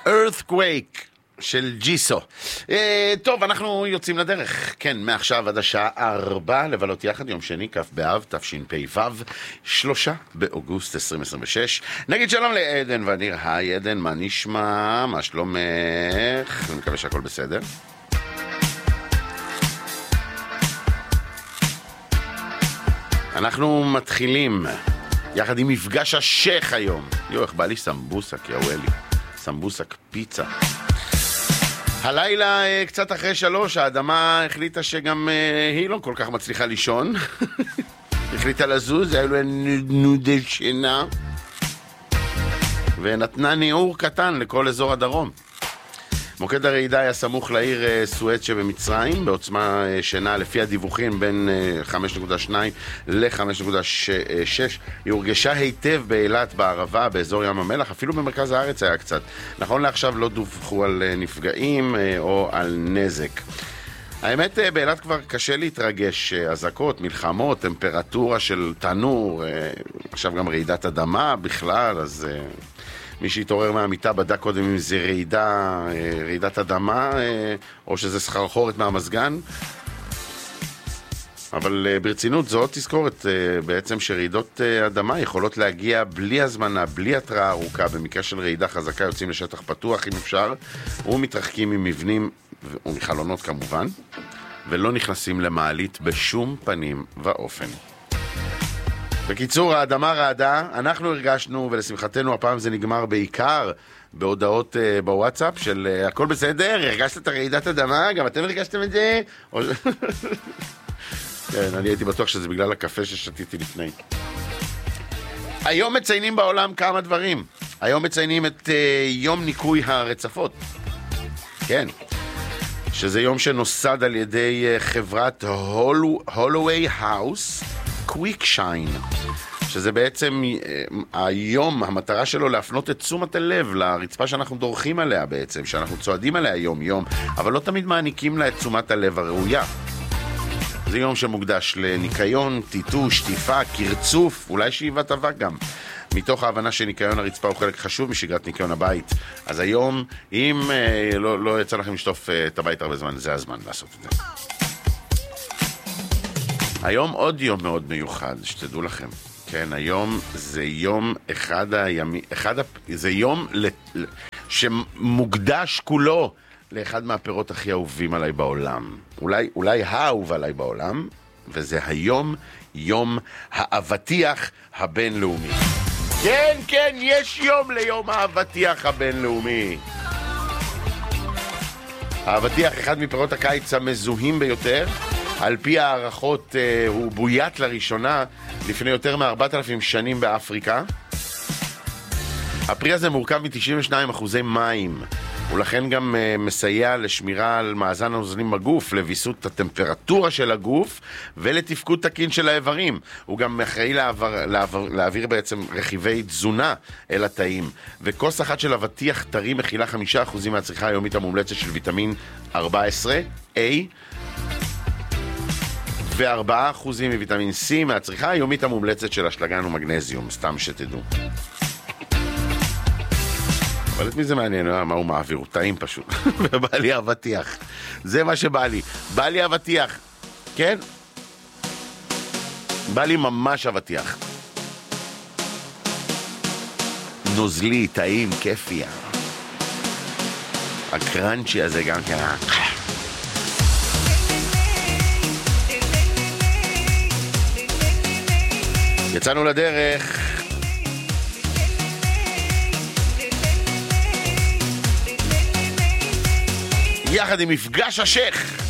Earthquake של ג'יסו. טוב, אנחנו יוצאים לדרך. כן, מעכשיו עד השעה 4 לבלות יחד, יום שני, כ' באב, תשפ"ו, 3 באוגוסט 2026. נגיד שלום לעדן וניר. היי עדן, מה נשמע? מה שלומך? אני מקווה שהכל בסדר. אנחנו מתחילים יחד עם מפגש השייך היום. איך בא לי סמבוסק, יאולי. סמבוסק פיצה. הלילה קצת אחרי 3 האדמה החליטה שגם היא לא כל כך מצליחה לישון. החליטה לזוז, היה לו נודי שינה, ונתנה ניעור קטן לכל אזור הדרום. מוקד הרעידה היה סמוך לעיר סואץ שבמצרים, בעוצמה שינה לפי הדיווחים בין 5.2 ל-5.6. היא הורגשה היטב באילת, בערבה, באזור ים המלח, אפילו במרכז הארץ היה קצת. נכון לעכשיו לא דווחו על נפגעים או על נזק. האמת, באילת כבר קשה להתרגש, אזעקות, מלחמות, טמפרטורה של תנור, עכשיו גם רעידת אדמה בכלל, אז מי שהתעורר מהמיטה בדק קודם אם זה רעידת אדמה או שזה סחרחורת מהמזגן. אבל ברצינות זו תזכורת בעצם שרעידות אדמה יכולות להגיע בלי הזמנה, בלי התראה ארוכה. במקרה של רעידה חזקה יוצאים לשטח פתוח אם אפשר, ומתרחקים ממבנים ומחלונות כמובן, ולא נכנסים למעלית בשום פנים ואופן. בקיצור, האדמה רעדה, אנחנו הרגשנו, ולשמחתנו הפעם זה נגמר בעיקר בהודעות בוואטסאפ של הכל בסדר, הרגשת את הרעידת אדמה, גם אתם הרגשתם את זה? כן, אני הייתי בטוח שזה בגלל הקפה ששתיתי לפני. היום מציינים בעולם כמה דברים. היום מציינים את יום ניקוי הרצפות. כן. שזה יום שנוסד על ידי חברת הולווי האוס קוויק שיין, שזה בעצם היום, המטרה שלו להפנות את תשומת הלב לרצפה שאנחנו דורכים עליה בעצם, שאנחנו צועדים עליה יום יום, אבל לא תמיד מעניקים לה את תשומת הלב הראויה. זה יום שמוקדש לניקיון, טיטוש, שטיפה, קרצוף, אולי שאיבת אבק גם, מתוך ההבנה שניקיון הרצפה הוא חלק חשוב משגרת ניקיון הבית. אז היום, אם לא יצא לכם לשטוף את הבית הרבה זמן, זה הזמן לעשות את זה. היום עוד יום מאוד מיוחד, שתדעו לכם. כן, היום זה יום זה יום שמוקדש כולו לאחד מהפירות הכי אהובים עליי בעולם. אולי האהוב עליי בעולם, וזה היום, יום האבטיח הבינלאומי. כן, כן, יש יום ליום האבטיח הבינלאומי. האבטיח אחד מפירות הקיץ המזוהים ביותר. על פי הערכות הוא בוית לראשונה לפני יותר מ-4,000 שנים באפריקה. הפרי הזה מורכב מ-92% מים, ולכן גם מסייע לשמירה על מאזן הנוזלים בגוף, לוויסות הטמפרטורה של הגוף ולתפקוד תקין של האיברים. הוא גם אחראי להעביר בעצם רכיבי תזונה אל התאים. וכוס אחת של אבטיח טרי מכילה 5% מהצריכה היומית המומלצת של ויטמין 14, A, ו4% מוויטמין C מהצריכה היומית המומלצת של אשלגן ומגנזיום, סתם שתדעו. אבל את מי זה מעניין? מה הוא מעביר? הוא טעים פשוט. ובא לי אבטיח. זה מה שבא לי. בא לי אבטיח. כן? בא לי ממש אבטיח. נוזלי, טעים, כיפי. הקרנצ'י הזה גם כן. יצאנו לדרך. יחד עם מפגש השייך.